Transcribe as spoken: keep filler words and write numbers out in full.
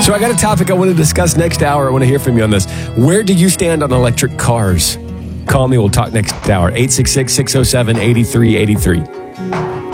So I got a topic I want to discuss next hour. I want to hear from you on this. Where do you stand on electric cars? Call me. We'll talk next hour. eight six six, six oh seven, eight three eight three.